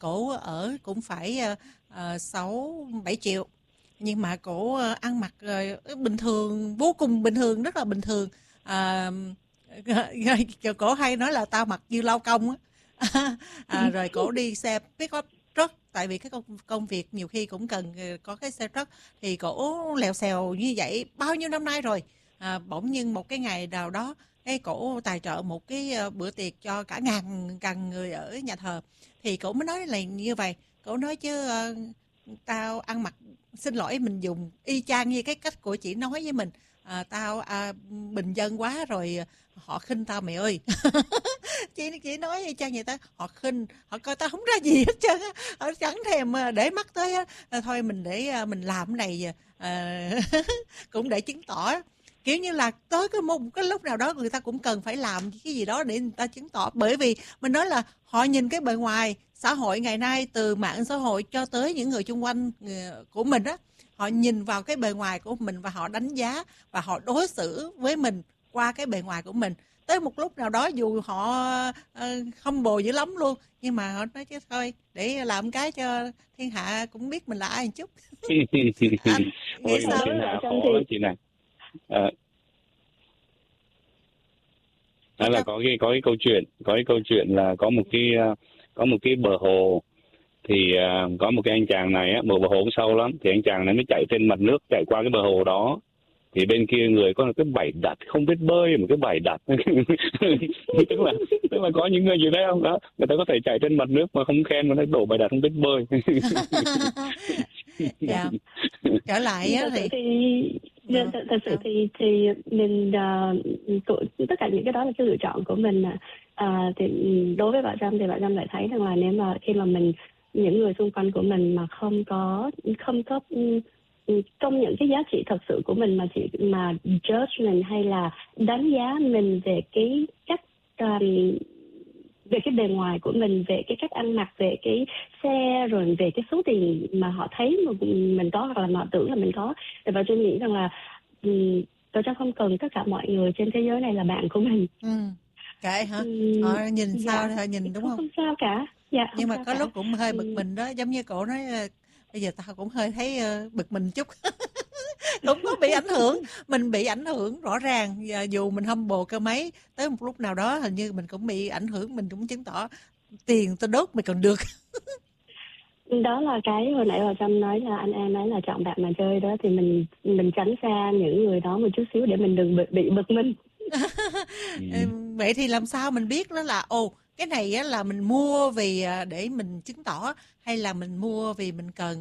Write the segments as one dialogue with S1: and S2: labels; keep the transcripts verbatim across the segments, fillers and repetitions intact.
S1: cổ ở cũng phải sáu bảy triệu, nhưng mà cổ ờ, ăn mặc ờ, bình thường, vô cùng bình thường, rất là bình thường. à, Cổ hay nói là tao mặc như lao công á. À, rồi cổ đi xe pick up truck, tại vì cái công công việc nhiều khi cũng cần ờ, có cái xe truck, thì cổ lèo xèo như vậy bao nhiêu năm nay rồi. À, bỗng nhiên một cái ngày nào đó, cái cổ tài trợ một cái ờ, bữa tiệc cho cả ngàn ngàn người ở nhà thờ, thì cổ mới nói là như vậy. Cổ nói chứ ờ, tao ăn mặc, xin lỗi mình dùng y chang như cái cách của chị nói với mình, à, tao à, bình dân quá rồi, họ khinh tao mày ơi. chị chị nói y chang vậy ta, họ khinh, họ coi tao không ra gì hết trơn á, họ chẳng thèm à, để mắt tới á. À, thôi mình để à, mình làm cái này à, cũng để chứng tỏ, kiểu như là tới cái một cái lúc nào đó người ta cũng cần phải làm cái gì đó để người ta chứng tỏ, bởi vì mình nói là họ nhìn cái bề ngoài. Xã hội ngày nay, từ mạng xã hội cho tới những người chung quanh của mình á, họ nhìn vào cái bề ngoài của mình và họ đánh giá và họ đối xử với mình qua cái bề ngoài của mình. Tới một lúc nào đó dù họ uh, không bồ dữ lắm luôn, nhưng mà họ nói chứ thôi để làm cái cho thiên hạ cũng biết mình là ai một chút. Anh nghĩ
S2: Ôi,
S1: sao?
S2: thiên hạ khó lắm chị này. À, đó là có cái có cái câu chuyện, có cái câu chuyện là có một cái có một cái bờ hồ, thì uh, có một cái anh chàng này á, bờ bờ hồ sâu lắm, thì anh chàng này mới chạy trên mặt nước, chạy qua cái bờ hồ đó, thì bên kia người có một cái bẫy đặt không biết bơi, một cái bẫy đặt tức là tức là có những người như thế không đó, người ta có thể chạy trên mặt nước mà không khen, mà nó đổ bẫy đặt không biết bơi.
S1: Dạ. Trở lại á
S3: thật
S1: thì
S3: sự thì
S1: Dạ.
S3: thật, thật sự thì thì mình uh, tất cả những cái đó là cái lựa chọn của mình. Uh, thì đối với bà Trâm thì bà Trâm lại thấy rằng là nếu mà khi mà mình, những người xung quanh của mình mà không có không có công nhận cái giá trị thật sự của mình, mà chỉ mà judge mình hay là đánh giá mình về cái cách um, về cái bề ngoài của mình, về cái cách ăn mặc, về cái xe, rồi về cái số tiền mà họ thấy mà mình có hoặc là họ tưởng là mình có, thì bà Trâm nghĩ rằng là um, bà Trâm không cần tất cả mọi người trên thế giới này là bạn của mình.
S1: Ừ. Kệ hả?
S3: Um,
S1: Họ nhìn sao
S3: dạ,
S1: thì họ nhìn, đúng
S3: không?
S1: không?
S3: Không sao cả. Dạ, không
S1: Nhưng mà
S3: sao
S1: có
S3: cả.
S1: lúc cũng hơi bực
S3: um,
S1: mình đó, giống như cổ nói bây giờ tao cũng hơi thấy uh, bực mình chút. Cũng có bị ảnh hưởng, mình bị ảnh hưởng rõ ràng, và dù mình humble cơ mấy, tới một lúc nào đó hình như mình cũng bị ảnh hưởng, mình cũng chứng tỏ tiền tao đốt mày còn được.
S3: Đó là cái hồi nãy bà Trâm nói là anh em nói là chọn bạn mà chơi đó, thì mình mình tránh xa những người đó một chút xíu để mình đừng bị, bị bực mình.
S1: Ừ. Vậy thì làm sao mình biết đó là ồ cái này á là mình mua vì để mình chứng tỏ, hay là mình mua vì mình cần?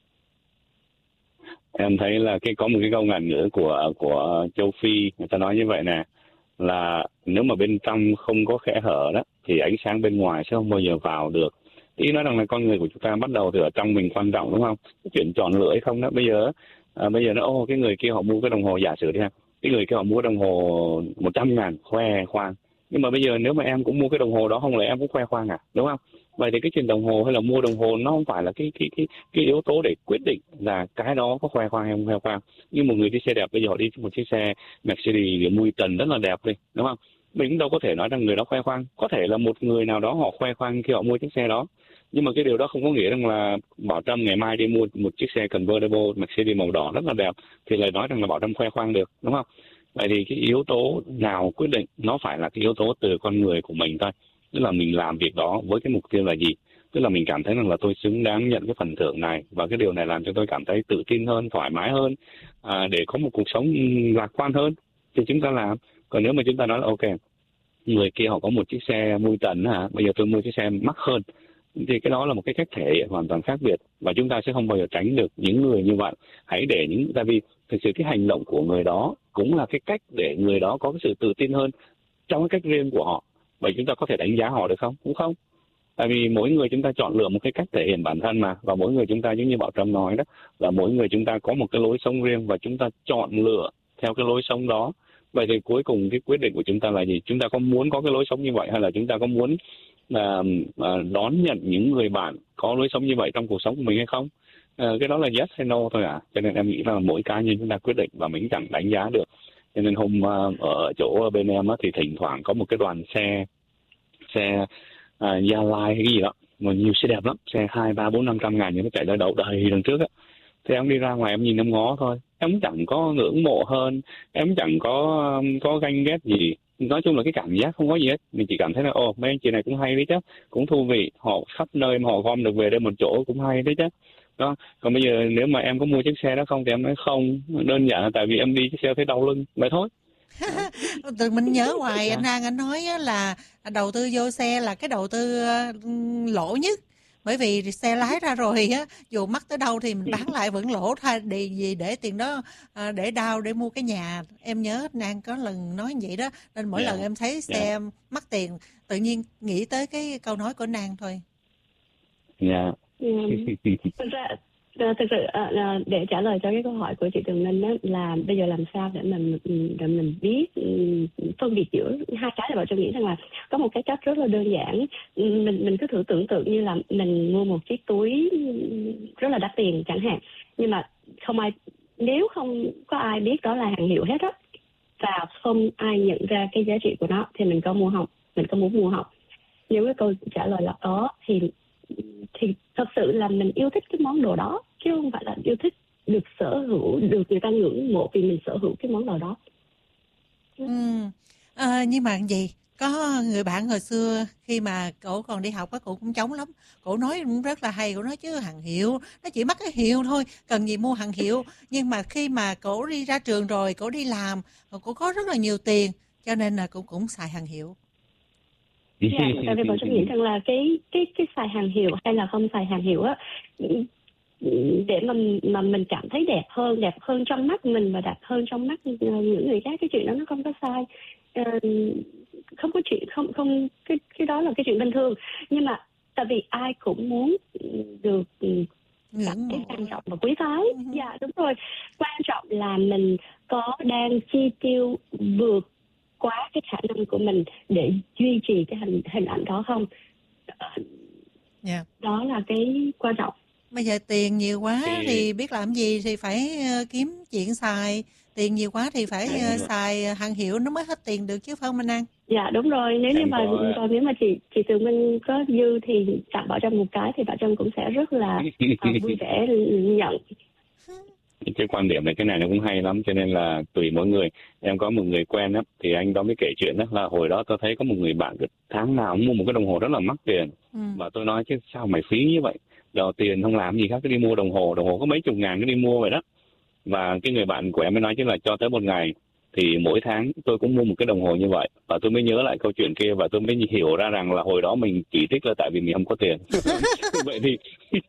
S2: Em thấy là cái có một cái câu ngạn ngữ của của châu Phi, người ta nói như vậy nè, là nếu mà bên trong không có kẽ hở đó thì ánh sáng bên ngoài sẽ không bao giờ vào được. Ý nói rằng là con người của chúng ta bắt đầu từ ở trong mình quan trọng, đúng không? Cái chuyện chọn lựa hay không đó, bây giờ à, bây giờ nó ô cái người kia họ mua cái đồng hồ, giả sử đi ha, cái người kia họ mua đồng hồ một trăm ngàn khoe khoang, nhưng mà bây giờ nếu mà em cũng mua cái đồng hồ đó, không lẽ em cũng khoe khoang à, đúng không? Vậy thì cái chuyện đồng hồ hay là mua đồng hồ nó không phải là cái cái cái cái yếu tố để quyết định là cái đó có khoe khoang hay không khoe khoang. Như một người đi xe đẹp, bây giờ họ đi một chiếc xe Mercedes mùi tần rất là đẹp đi, đúng không? Mình cũng đâu có thể nói rằng người đó khoe khoang. Có thể là một người nào đó họ khoe khoang khi họ mua chiếc xe đó, nhưng mà cái điều đó không có nghĩa rằng là Bảo Trâm ngày mai đi mua một chiếc xe convertible Mercedes màu đỏ rất là đẹp thì lại nói rằng là Bảo Trâm khoe khoang được, đúng không? Vậy thì cái yếu tố nào quyết định? Nó phải là cái yếu tố từ con người của mình thôi. Tức là mình làm việc đó với cái mục tiêu là gì? Tức là mình cảm thấy rằng là tôi xứng đáng nhận cái phần thưởng này, và cái điều này làm cho tôi cảm thấy tự tin hơn, thoải mái hơn, à, để có một cuộc sống lạc quan hơn, thì chúng ta làm. Còn nếu mà chúng ta nói là ok, người kia họ có một chiếc xe mui tần hả, bây giờ tôi mua chiếc xe mắc hơn, thì cái đó là một cái cách thể hiện hoàn toàn khác biệt, và chúng ta sẽ không bao giờ tránh được những người như vậy. Hãy để những, tại vì thực sự cái hành động của người đó cũng là cái cách để người đó có cái sự tự tin hơn trong cái cách riêng của họ. Vậy chúng ta có thể đánh giá họ được không? Cũng không. Tại vì mỗi người chúng ta chọn lựa một cái cách thể hiện bản thân mà, và mỗi người chúng ta giống như Bảo Trâm nói đó, là mỗi người chúng ta có một cái lối sống riêng và chúng ta chọn lựa theo cái lối sống đó. Vậy thì cuối cùng cái quyết định của chúng ta là gì? Chúng ta có muốn có cái lối sống như vậy, hay là chúng ta có muốn là uh, đón nhận những người bạn có lối sống như vậy trong cuộc sống của mình hay không? Uh, cái đó là yes hay no thôi à. Cho nên em nghĩ là mỗi cá nhân chúng ta quyết định và mình chẳng đánh giá được. Cho nên hôm uh, ở chỗ bên em á, thì thỉnh thoảng có một cái đoàn xe xe uh, Gia Lai hay cái gì đó, mà nhiều xe đẹp lắm, xe hai ba bốn năm trăm ngàn nhưng nó chạy ra đậu đầy đằng trước á. Thì em đi ra ngoài em nhìn em ngó thôi, em chẳng có ngưỡng mộ hơn, em chẳng có có ganh ghét gì. Nói chung là cái cảm giác không có gì hết, mình chỉ cảm thấy là ồ mấy anh chị này cũng hay đấy chứ, cũng thú vị, họ khắp nơi mà họ gom được về đây một chỗ cũng hay đấy chứ. Đó. Còn bây giờ nếu mà em có mua chiếc xe đó không thì em nói không, đơn giản là tại vì em đi chiếc xe thấy đau lưng vậy thôi.
S1: Tụi mình nhớ hoài anh An anh nói là đầu tư vô xe là cái đầu tư lỗ nhất, bởi vì xe lái ra rồi á, dù mắc tới đâu thì mình bán lại vẫn lỗ, thay đi gì để tiền đó để đau để mua cái nhà. Em nhớ anh An có lần nói như vậy đó, nên mỗi yeah. lần em thấy xe yeah. mắc tiền tự nhiên nghĩ tới cái câu nói của anh An thôi.
S2: Dạ.
S3: Thực ra thực sự để trả lời cho cái câu hỏi của chị Tường Linh đó, là bây giờ làm sao để mình để mình biết phân biệt giữa hai cái, là bọn tôi nghĩ rằng là có một cái cách rất là đơn giản. Mình mình cứ thử tưởng tượng như là mình mua một chiếc túi rất là đắt tiền chẳng hạn, nhưng mà không ai, nếu không có ai biết đó là hàng hiệu hết á, và không ai nhận ra cái giá trị của nó, thì mình có mua không, mình có muốn mua không? Nếu cái câu trả lời là có thì thì thật sự là mình yêu thích cái món đồ đó, chứ không phải là yêu thích được sở hữu, được người ta ngưỡng mộ vì mình sở hữu cái món đồ đó.
S1: Ừ. À, nhưng mà gì có người bạn hồi xưa khi mà cổ còn đi học á, cổ cũng chống lắm, cổ nói cũng rất là hay, cổ nói chứ hàng hiệu nó chỉ mắc cái hiệu thôi, cần gì mua hàng hiệu. Nhưng mà khi mà cổ đi ra trường rồi, cổ đi làm, cổ có rất là nhiều tiền, cho nên là cũng cũng xài hàng hiệu.
S3: Dạ, tại vì bọn tôi nghĩ rằng là cái cái cái xài hàng hiệu hay là không xài hàng hiệu á, để mà mà mình cảm thấy đẹp hơn, đẹp hơn trong mắt mình và đẹp hơn trong mắt những người khác, cái chuyện đó nó không có sai, không có chuyện không không cái cái đó là cái chuyện bình thường. Nhưng mà tại vì ai cũng muốn được cảm thấy quan trọng và quý phái. Uh-huh. Dạ đúng rồi, quan trọng là mình có đang chi tiêu vượt quá cái khả năng của mình để duy trì cái hình hình ảnh đó không.
S1: Yeah.
S3: Đó là cái quan trọng.
S1: Bây giờ tiền nhiều quá thì, thì biết làm gì thì phải kiếm chuyện xài, tiền nhiều quá thì phải uh, xài hàng hiệu nó mới hết tiền được chứ, phải không anh An?
S3: Dạ đúng rồi, nếu như mà còn nếu mà chị chị Tường Minh có dư thì tặng Bảo Trâm một cái thì Bảo Trâm cũng sẽ rất là uh, vui vẻ nhận.
S2: Cái quan điểm này cái này nó cũng hay lắm, cho nên là tùy mỗi người. Em có một người quen á, thì anh đó mới kể chuyện đó là hồi đó tôi thấy có một người bạn tháng nào cũng mua một cái đồng hồ rất là mắc tiền. Ừ. Và tôi nói chứ sao mày phí như vậy, giờ tiền không làm gì khác, cứ đi mua đồng hồ, đồng hồ có mấy chục ngàn cứ đi mua vậy đó. Và cái người bạn của em mới nói chứ là cho tới một ngày thì mỗi tháng tôi cũng mua một cái đồng hồ như vậy. Và tôi mới nhớ lại câu chuyện kia và tôi mới hiểu ra rằng là hồi đó mình chỉ trích là tại vì mình không có tiền. Vậy thì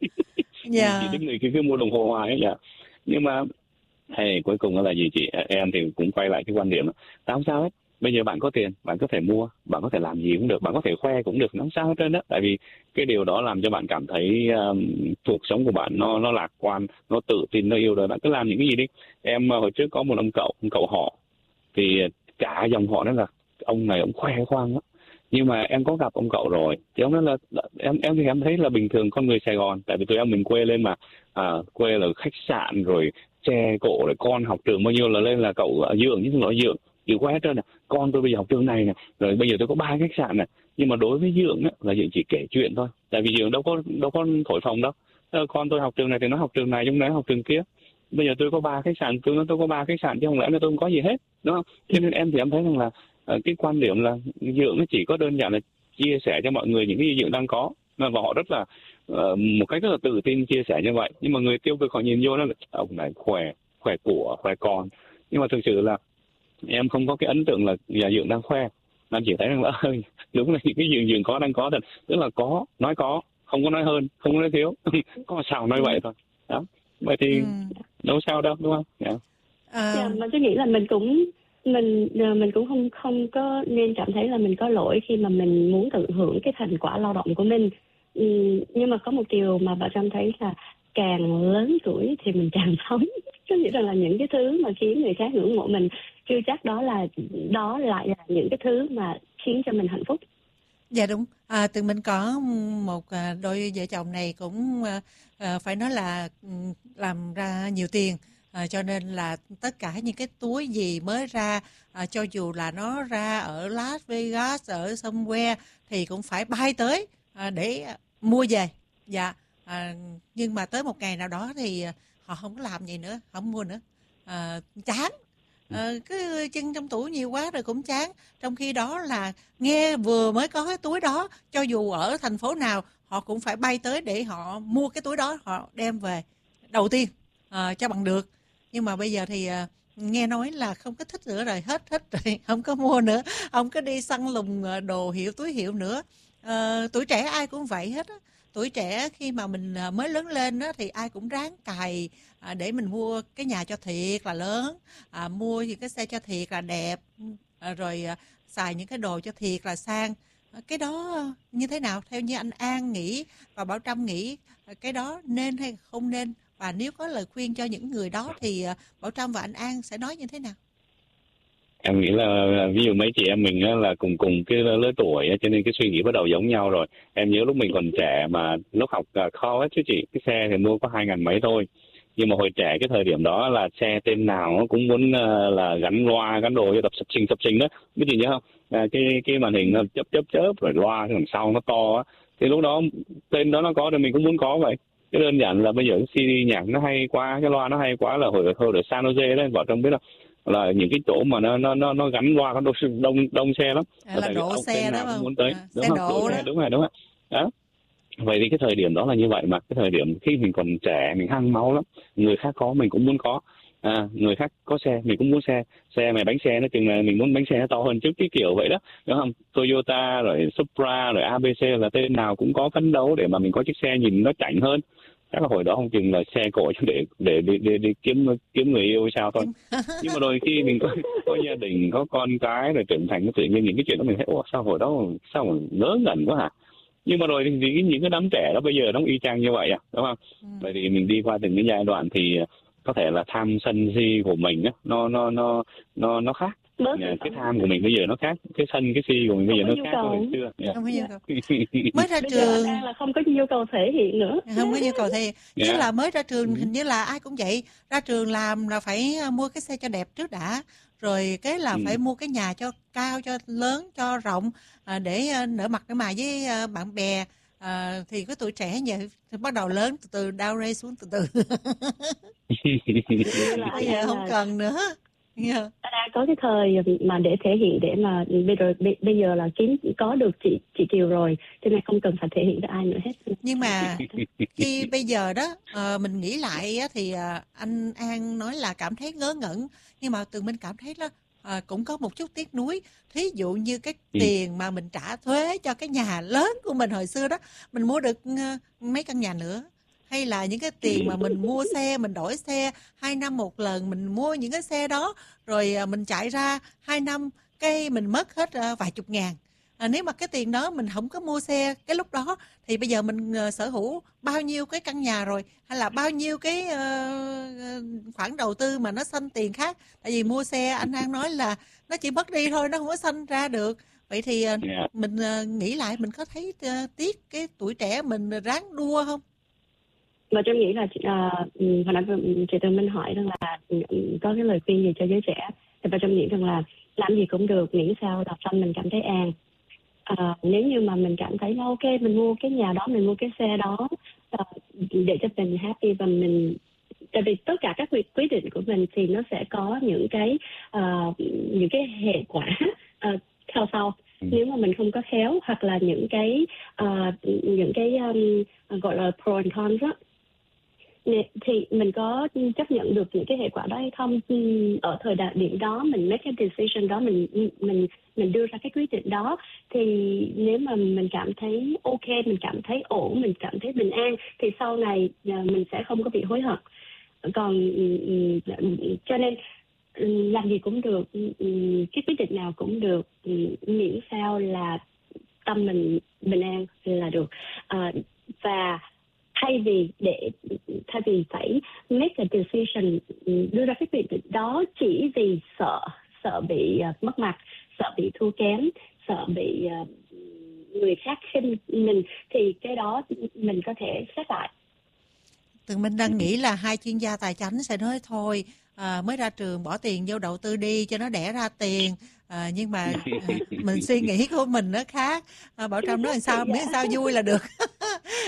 S2: yeah. chỉ trích người kia cứ mua đồng hồ hoài ấy. Yeah. Nhưng mà hey, cuối cùng là gì chị em thì cũng quay lại cái quan điểm là không sao hết, bây giờ bạn có tiền bạn có thể mua, bạn có thể làm gì cũng được, bạn có thể khoe cũng được, không sao hết trơn đó. Tại vì cái điều đó làm cho bạn cảm thấy um, cuộc sống của bạn nó nó lạc quan, nó tự tin, nó yêu đời, bạn cứ làm những cái gì đi. Em hồi trước có một ông cậu ông cậu họ thì cả dòng họ đó là ông này ông khoe khoang đó. Nhưng mà em có gặp ông cậu rồi thì ông nói là em em thì em thấy là bình thường con người Sài Gòn, tại vì tụi em mình quê lên mà, à, quê là khách sạn rồi che cổ rồi con học trường bao nhiêu là lên là cậu dượng chứ không nói dượng chịu quá hết trơn nè, con tôi bây giờ học trường này nè, rồi bây giờ tôi có ba khách sạn nè. Nhưng mà đối với dượng á là dượng chỉ kể chuyện thôi, tại vì dượng đâu có đâu có thổi phồng đâu. Con tôi học trường này thì nó học trường này, chúng nó học trường kia. Bây giờ tôi có ba khách sạn, tôi nói tôi có ba khách sạn chứ không lẽ là tôi không có gì hết, đúng không? Cho nên em thì em thấy rằng là cái quan điểm là dượng nó chỉ có đơn giản là chia sẻ cho mọi người những cái gì dượng đang có, và họ rất là uh, một cách rất là tự tin chia sẻ như vậy. Nhưng mà người tiêu cực họ nhìn vô nó là ông này khỏe khỏe của khỏe con, nhưng mà thực sự là em không có cái ấn tượng là nhà dượng đang khoe. Em chỉ thấy rằng là ơi đúng là những cái gì dượng có đang có thật, tức là có nói có, không có nói hơn, không có nói thiếu. Có sao nói vậy thôi đó. Vậy thì ừ. đâu sao đâu, đúng không? Yeah.
S3: À... Yeah, mà tôi nghĩ là mình cũng mình mình cũng không không có nên cảm thấy là mình có lỗi khi mà mình muốn tận hưởng cái thành quả lao động của mình. Ừ, nhưng mà có một điều mà bà Trâm thấy là càng lớn tuổi thì mình càng sống. Có nghĩa rằng là những cái thứ mà khiến người khác ngưỡng mộ mình chưa chắc đó là đó lại là những cái thứ mà khiến cho mình hạnh phúc.
S1: Dạ đúng. À, tụi mình có một đôi vợ chồng này cũng à, phải nói là làm ra nhiều tiền. À, cho nên là tất cả những cái túi gì mới ra, à, cho dù là nó ra ở Las Vegas, ở somewhere thì cũng phải bay tới à, để mua về. Dạ. À, nhưng mà tới một ngày nào đó thì họ không có làm vậy nữa, không mua nữa. À, chán. À, cứ chân trong tủ nhiều quá rồi cũng chán. Trong khi đó là nghe vừa mới có cái túi đó, cho dù ở thành phố nào họ cũng phải bay tới để họ mua cái túi đó, họ đem về đầu tiên à, cho bằng được. Nhưng mà bây giờ thì à, nghe nói là không có thích nữa rồi, hết hết rồi, không có mua nữa, không có đi săn lùng đồ hiệu túi hiệu nữa. À, tuổi trẻ ai cũng vậy hết á. Tuổi trẻ khi mà mình mới lớn lên đó, thì ai cũng ráng cày à, để mình mua cái nhà cho thiệt là lớn, à, mua những cái xe cho thiệt là đẹp, à, rồi à, xài những cái đồ cho thiệt là sang. À, cái đó như thế nào theo như anh An nghĩ và Bảo Trâm nghĩ, à, cái đó nên hay không nên, và nếu có lời khuyên cho những người đó thì à, Bảo Trâm và anh An sẽ nói như thế nào?
S2: Em nghĩ là ví dụ mấy chị em mình á, là cùng cùng cái lứa tuổi á, cho nên cái suy nghĩ bắt đầu giống nhau rồi. Em nhớ lúc mình còn trẻ mà lúc học college chứ chị, cái xe thì mua có hai ngàn mấy thôi. Nhưng mà hồi trẻ cái thời điểm đó là xe tên nào cũng muốn uh, là gắn loa gắn đồ cho tập sập trình sập trình đó, biết gì nhớ không? À, cái cái màn hình nó chớp chớp chớp rồi loa cái đằng sau nó to á, thì lúc đó tên đó nó có thì mình cũng muốn có vậy. Cái đơn giản là bây giờ cái xê đê nhạc nó hay quá, cái loa nó hay quá, là hồi hồi ở San Jose đấy, Bảo Trâm biết không, là những cái chỗ mà nó nó nó nó gắn loa có đông đông đông xe lắm.
S1: À, là độ xe đó không?
S2: Muốn tới.
S1: À,
S2: đúng
S1: xe
S2: không?
S1: độ đó.
S2: Đúng rồi, đúng rồi. Đó. Vậy thì cái thời điểm đó là như vậy, mà cái thời điểm khi mình còn trẻ mình hăng máu lắm, người khác có mình cũng muốn có, à, người khác có xe mình cũng muốn xe, xe mày bánh xe nó chừng là mình muốn bánh xe nó to hơn chút, cái kiểu vậy đó, đúng không? Toyota rồi Supra rồi a bê xê là tên nào cũng có phấn đấu để mà mình có chiếc xe nhìn nó chảnh hơn. Chắc là hồi đó không chừng là xe cộ để để để, để, để kiếm kiếm người yêu hay sao thôi. Nhưng mà đôi khi mình có có gia đình, có con cái rồi trưởng thành, tự nhiên những cái chuyện đó mình thấy ủa sao hồi đó sao mà ngớ ngẩn quá hả? Nhưng mà rồi thì những cái đám trẻ đó bây giờ nó y chang như vậy à, đúng không? Ừ. Vậy thì mình đi qua từng cái giai đoạn thì có thể là tham sân si của mình á, nó nó nó nó nó khác. Yeah, cái tham của mình bây giờ nó khác, cái sân cái si của mình bây giờ nó khác với ngày xưa. Yeah.
S1: Không có nhu cầu. Mới ra
S3: bây
S1: trường
S3: giờ là không có nhu cầu thể hiện nữa.
S1: Không có nhu cầu thể hiện. Như
S2: Yeah.
S1: là mới ra trường, hình như là ai cũng vậy, ra trường làm là phải mua cái xe cho đẹp trước đã, rồi cái là ừ. phải mua cái nhà cho cao, cho lớn, cho rộng, à, để nở mặt nở mày với bạn bè. À, thì cái tuổi trẻ như vậy thì bắt đầu lớn từ từ downgrade xuống từ từ. Bây giờ không cần nữa. Yeah.
S3: Đã có cái thời mà để thể hiện, để mà bây giờ bây giờ là kiếm có được chị chị Kiều rồi, cho nên không cần phải thể hiện với ai nữa hết.
S1: Nhưng mà khi bây giờ đó uh, mình nghĩ lại á, thì uh, anh An nói là cảm thấy ngớ ngẩn, nhưng mà Tường Minh cảm thấy đó uh, cũng có một chút tiếc nuối. Thí dụ như cái tiền mà mình trả thuế cho cái nhà lớn của mình hồi xưa đó, mình mua được uh, mấy căn nhà nữa. Hay là những cái tiền mà mình mua xe, mình đổi xe hai năm một lần, mình mua những cái xe đó, rồi mình chạy ra hai năm, cái mình mất hết vài chục ngàn. À, nếu mà cái tiền đó mình không có mua xe cái lúc đó, thì bây giờ mình sở hữu bao nhiêu cái căn nhà rồi, hay là bao nhiêu cái uh, khoản đầu tư mà nó xanh tiền khác. Tại vì mua xe anh An nói là nó chỉ mất đi thôi, nó không có xanh ra được. Vậy thì uh, yeah. mình uh, nghĩ lại, mình có thấy uh, tiếc cái tuổi trẻ mình ráng đua không?
S3: Mà Trâm nghĩ là uh, hồi nãy chị Tường Minh hỏi rằng là uh, có cái lời khuyên gì cho giới trẻ, thì bà Trâm nghĩ rằng là làm gì cũng được, miễn sao đọc xong mình cảm thấy an. Uh, nếu như mà mình cảm thấy là ok, mình mua cái nhà đó, mình mua cái xe đó uh, để cho mình happy, và mình, tại vì tất cả các quyết quyết định của mình thì nó sẽ có những cái uh, những cái hệ quả uh, theo sau. Ừ. Nếu mà mình không có khéo, hoặc là những cái uh, những cái um, gọi là pro and cons đó, thì mình có chấp nhận được những cái hệ quả đó hay không. Ở thời điểm đó mình make cái decision đó, mình mình mình đưa ra cái quyết định đó, thì nếu mà mình cảm thấy ok, mình cảm thấy ổn, mình cảm thấy bình an, thì sau này mình sẽ không có bị hối hận. Còn cho nên làm gì cũng được, cái quyết định nào cũng được, miễn sao là tâm mình bình an là được. À, và thay vì để thay vì phải make a decision, đưa ra cái quyết định đó chỉ vì sợ sợ bị uh, mất mặt, sợ bị thua kém, sợ bị uh, người khác khinh mình, thì cái đó mình có thể xét lại.
S1: Tường Minh đang nghĩ là hai chuyên gia tài chính sẽ nói thôi, à, mới ra trường bỏ tiền vô đầu tư đi cho nó đẻ ra tiền. À, nhưng mà à, mình suy nghĩ của mình nó khác. À, Bảo Trâm nói làm sao, miễn sao vui là được.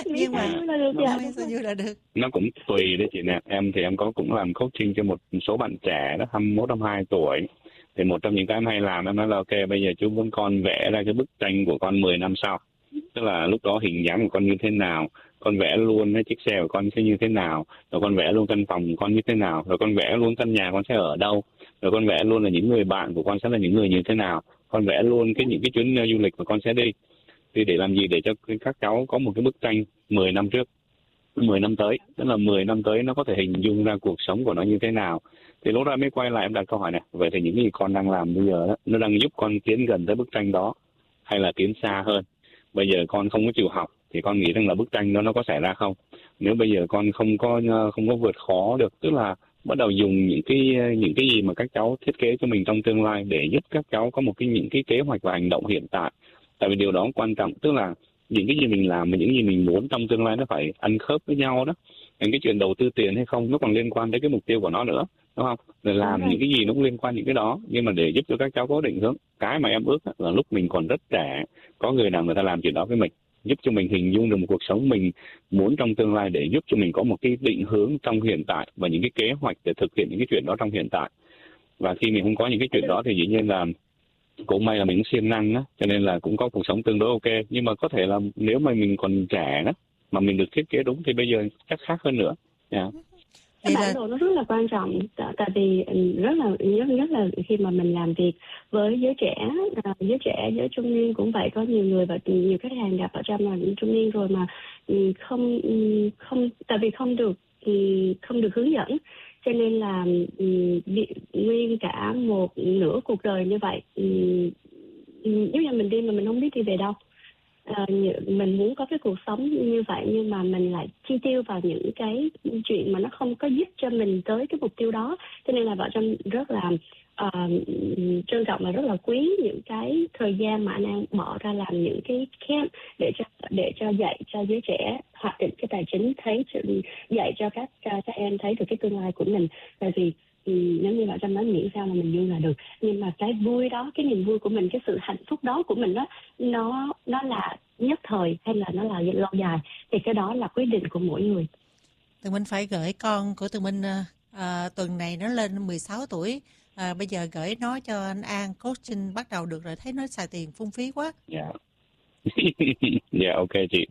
S1: Nhưng
S3: Miễn
S1: mà
S3: sao vui là được
S2: nó,
S3: dạ
S1: miễn
S3: đúng
S1: sao
S3: rồi.
S1: vui là được.
S2: nó cũng tùy đấy chị nè. Em thì em có cũng làm coaching cho một số bạn trẻ đó, hai mươi mốt, hai mươi hai tuổi. Thì một trong những cái em hay làm, em nói là ok, bây giờ chú muốn con vẽ ra cái bức tranh của con mười năm sau. Tức là lúc đó hình dáng của con như thế nào, con vẽ luôn cái chiếc xe của con sẽ như thế nào, rồi con vẽ luôn căn phòng của con như thế nào, rồi con vẽ luôn căn nhà con sẽ ở đâu, rồi con vẽ luôn là những người bạn của con sẽ là những người như thế nào, con vẽ luôn cái những cái chuyến uh, du lịch mà con sẽ đi. Thì để làm gì? Để cho các cháu có một cái bức tranh mười năm trước, mười năm tới, tức là mười năm tới nó có thể hình dung ra cuộc sống của nó như thế nào. Thì lúc đó mới quay lại em đặt câu hỏi này, vậy thì những gì con đang làm bây giờ đó, nó đang giúp con tiến gần tới bức tranh đó hay là tiến xa hơn? Bây giờ con không có chịu học thì con nghĩ rằng là bức tranh đó nó có xảy ra không? Nếu bây giờ con không có không có vượt khó được, tức là bắt đầu dùng những cái những cái gì mà các cháu thiết kế cho mình trong tương lai để giúp các cháu có một cái những cái kế hoạch và hành động hiện tại. Tại vì điều đó quan trọng, tức là những cái gì mình làm và những gì mình muốn trong tương lai nó phải ăn khớp với nhau đó. Những cái chuyện đầu tư tiền hay không nó còn liên quan đến cái mục tiêu của nó nữa, đúng không? Để làm những cái gì nó cũng liên quan những cái đó, nhưng mà để giúp cho các cháu có định hướng. Cái mà em ước là lúc mình còn rất trẻ, có người nào người ta làm chuyện đó với mình, giúp cho mình hình dung được một cuộc sống mình muốn trong tương lai, để giúp cho mình có một cái định hướng trong hiện tại và những cái kế hoạch để thực hiện những cái chuyện đó trong hiện tại. Và khi mình không có những cái chuyện đó thì dĩ nhiên là cũng may là mình cũng siêng năng á, cho nên là cũng có cuộc sống tương đối ok. Nhưng mà có thể là nếu mà mình còn trẻ đó mà mình được thiết kế đúng thì bây giờ chắc khác hơn nữa. Yeah.
S3: Cái bản đồ nó rất là quan trọng, tại vì rất là nhất nhất là khi mà mình làm việc với giới trẻ, giới trẻ giới trung niên cũng vậy, có nhiều người và nhiều khách hàng gặp ở trong là trung niên rồi mà không không tại vì không được không được hướng dẫn, cho nên là nguyên cả một nửa cuộc đời như vậy, nếu như mình đi mà mình không biết đi về đâu. À, mình muốn có cái cuộc sống như vậy nhưng mà mình lại chi tiêu vào những cái chuyện mà nó không có giúp cho mình tới cái mục tiêu đó, cho nên là vợ Trâm rất là uh, trân trọng và rất là quý những cái thời gian mà anh An bỏ ra làm những cái camp để cho để cho dạy cho giới trẻ hoạch định cái tài chính, thấy dạy cho các các em thấy được cái tương lai của mình. Tại vì Ừ, nếu như là trong nói miễn sao là mình vui là được, nhưng mà cái vui đó, cái niềm vui của mình, cái sự hạnh phúc đó của mình đó, nó nó là nhất thời hay là nó là lâu dài thì cái đó là quyết định của mỗi người.
S1: Tụi mình phải gửi con của tụi mình à, tuần này nó lên mười sáu tuổi, à, bây giờ gửi nó cho anh An coaching bắt đầu được rồi, thấy nó xài tiền phung phí quá.
S2: Dạ. Yeah. Dạ yeah, ok chị.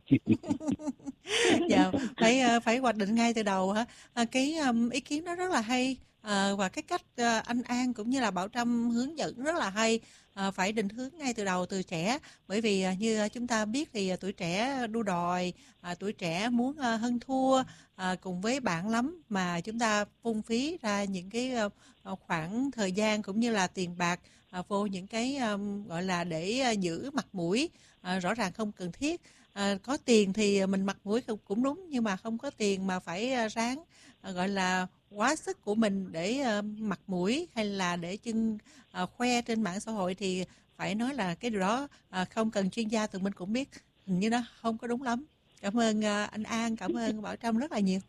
S1: Dạ, phải phải hoạch định ngay từ đầu hả? À, cái um, ý kiến đó rất là hay, à, và cái cách uh, anh An cũng như là Bảo Trâm hướng dẫn rất là hay. À, phải định hướng ngay từ đầu từ trẻ, bởi vì uh, như chúng ta biết thì uh, tuổi trẻ đua đòi, uh, tuổi trẻ muốn uh, hơn thua uh, cùng với bạn lắm, mà chúng ta phung phí ra những cái uh, khoảng thời gian cũng như là tiền bạc uh, vô những cái um, gọi là để uh, giữ mặt mũi, uh, rõ ràng không cần thiết. À, có tiền thì mình mặt mũi cũng đúng, nhưng mà không có tiền mà phải ráng à, gọi là quá sức của mình để uh, mặt mũi hay là để chân uh, khoe trên mạng xã hội thì phải nói là cái điều đó uh, không cần chuyên gia, tụi mình cũng biết hình như nó không có đúng lắm. Cảm ơn uh, anh An, cảm ơn Bảo Trâm rất là nhiều.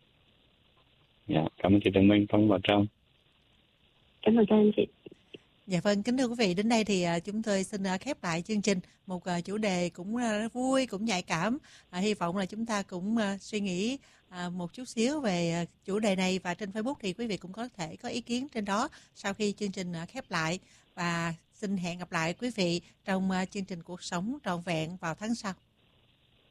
S2: Dạ, cảm ơn chị Trần Minh, cảm ơn Bảo Trâm.
S3: Cảm ơn các anh chị.
S1: Dạ vâng, kính thưa quý vị, đến đây thì uh, chúng tôi xin uh, khép lại chương trình, một uh, chủ đề cũng uh, vui, cũng nhạy cảm. Uh, hy vọng là chúng ta cũng uh, suy nghĩ uh, một chút xíu về uh, chủ đề này, và trên Facebook thì quý vị cũng có thể có ý kiến trên đó sau khi chương trình uh, khép lại. Và xin hẹn gặp lại quý vị trong uh, chương trình Cuộc Sống Trọn Vẹn vào tháng sau.